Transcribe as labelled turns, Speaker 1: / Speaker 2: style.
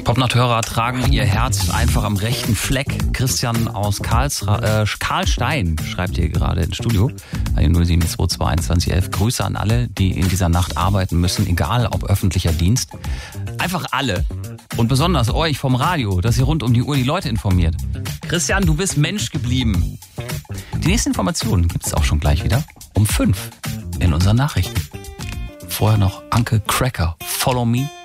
Speaker 1: Top-Nacht-Hörer tragen ihr Herz einfach am rechten Fleck. Christian aus Karlstein schreibt hier gerade ins Studio. 0722211. Grüße an alle, die in dieser Nacht arbeiten müssen, egal ob öffentlicher Dienst. Einfach alle. Und besonders euch vom Radio, dass ihr rund um die Uhr die Leute informiert. Christian, du bist Mensch geblieben. Die nächsten Informationen gibt es auch schon gleich wieder um 5 in unseren Nachrichten. Vorher noch Uncle Cracker, Follow Me.